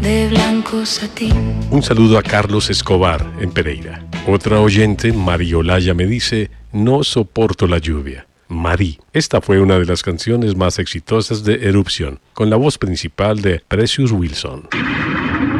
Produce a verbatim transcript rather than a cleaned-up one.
de blanco satín. Un saludo a Carlos Escobar en Pereira. Otra oyente, Mariolaya, me dice: no soporto la lluvia. Marí. Esta fue una de las canciones más exitosas de Erupción, con la voz principal de Precious Wilson.